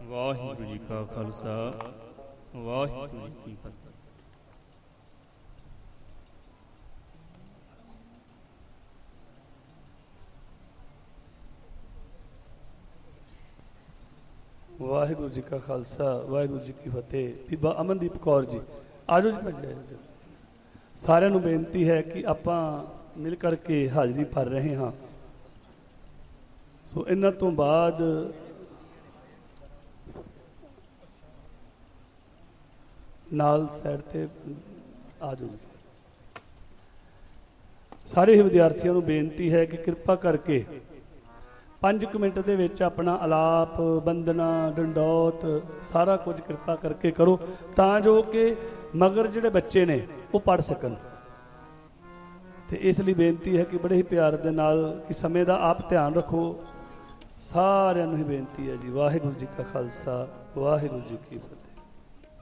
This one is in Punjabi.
ਵਾਹਿਗੁਰੂ ਜੀ ਕਾ ਖਾਲਸਾ ਵਾਹਿਗੁਰੂ ਜੀ ਕੀ ਫਤਿਹ। ਵਾਹਿਗੁਰੂ ਜੀ ਕਾ ਖਾਲਸਾ ਵਾਹਿਗੁਰੂ ਜੀ ਕੀ ਫਤਿਹ। ਬੀਬਾ ਅਮਨਦੀਪ ਕੌਰ ਜੀ ਆਜੋ ਜੀ, ਭੱਜ ਸਾਰਿਆਂ ਨੂੰ ਬੇਨਤੀ ਹੈ ਕਿ ਆਪਾਂ ਮਿਲ ਕਰਕੇ ਹਾਜ਼ਰੀ ਭਰ ਰਹੇ ਹਾਂ। ਸੋ ਇਹਨਾਂ ਤੋਂ ਬਾਅਦ ਨਾਲ ਸਾਈਡ ਤੇ ਆ ਜਾਓ। ਸਾਰੇ ਹੀ ਵਿਦਿਆਰਥੀਆਂ ਨੂੰ ਬੇਨਤੀ ਹੈ ਕਿ ਕਿਰਪਾ ਕਰਕੇ 5 ਮਿੰਟ ਦੇ ਵਿੱਚ ਆਪਣਾ ਅਲਾਪ, ਬੰਦਨਾ, ਡੰਡੌਤ ਸਾਰਾ ਕੁਝ ਕਿਰਪਾ ਕਰਕੇ ਕਰੋ, ਤਾਂ ਜੋ ਕਿ ਮਗਰ ਜਿਹੜੇ ਬੱਚੇ ਨੇ ਉਹ ਪੜ੍ਹ ਸਕਣ। ਤੇ ਇਸ ਲਈ ਬੇਨਤੀ ਹੈ ਕਿ ਬੜੇ ਹੀ ਪਿਆਰ ਦੇ ਨਾਲ ਕਿ ਸਮੇਂ ਦਾ ਆਪ ਧਿਆਨ ਰੱਖੋ। ਸਾਰਿਆਂ ਨੂੰ ਹੀ ਬੇਨਤੀ ਹੈ ਜੀ। ਵਾਹਿਗੁਰੂ ਜੀ ਕਾ ਖਾਲਸਾ ਵਾਹਿਗੁਰੂ ਜੀ ਕੀ ਫਤਿਹ।